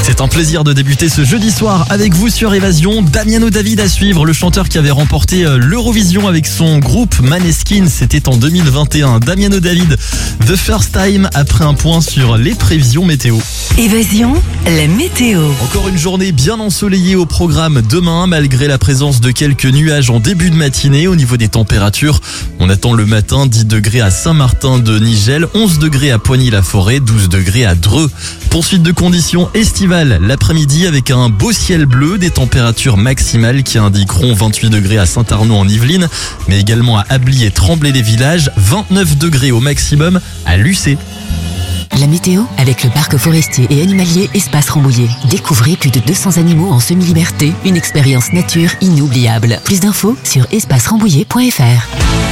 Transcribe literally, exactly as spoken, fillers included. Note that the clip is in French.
C'est un plaisir de débuter ce jeudi soir avec vous sur Évasion. Damiano David à suivre, le chanteur qui avait remporté l'Eurovision avec son groupe Maneskin, c'était en deux mille vingt et un. Damiano David, The First Time, après un point sur les prévisions météo. Évasion, la météo. Encore une journée bien ensoleillée au programme demain, malgré la présence de quelques nuages en début de matinée. Au niveau des températures, on attend le matin dix degrés à Saint-Martin-de-Nigel, onze degrés à Poigny-la-Forêt, douze degrés à Dreux. Poursuite de conditions estivales l'après-midi avec un beau ciel bleu, des températures maximales qui indiqueront vingt-huit degrés à Saint-Arnaud en Yvelines, mais également à Ably et Tremblay-les-Villages, vingt-neuf degrés au maximum à Lucé. La météo avec le parc forestier et animalier Espace Rambouillet. Découvrez plus de deux cents animaux en semi-liberté, une expérience nature inoubliable. Plus d'infos sur espace rambouillet point f r.